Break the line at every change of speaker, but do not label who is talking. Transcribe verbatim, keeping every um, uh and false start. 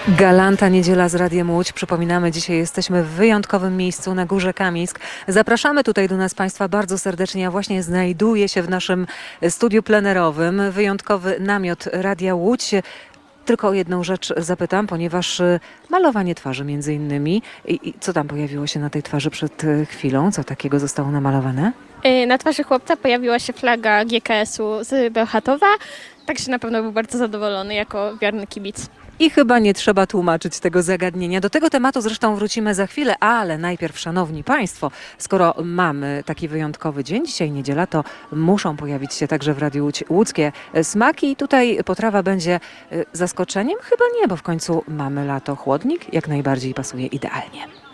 Galanta Niedziela z Radiem Łódź. Przypominamy, dzisiaj jesteśmy w wyjątkowym miejscu na Górze Kamieńsk. Zapraszamy tutaj do nas Państwa bardzo serdecznie. Ja właśnie znajduję się w naszym studiu plenerowym. Wyjątkowy namiot Radia Łódź. Tylko o jedną rzecz zapytam, ponieważ malowanie twarzy między innymi. I, i co tam pojawiło się na tej twarzy przed chwilą? Co takiego zostało namalowane?
Na twarzy chłopca pojawiła się flaga G K S-u z Bełchatowa, także na pewno był bardzo zadowolony jako wierny kibic.
I chyba nie trzeba tłumaczyć tego zagadnienia. Do tego tematu zresztą wrócimy za chwilę, ale najpierw, szanowni Państwo, skoro mamy taki wyjątkowy dzień, dzisiaj niedziela, to muszą pojawić się także w Radiu Łódź łódzkie smaki. I tutaj potrawa będzie zaskoczeniem? Chyba nie, bo w końcu mamy lato. Chłodnik jak najbardziej pasuje idealnie.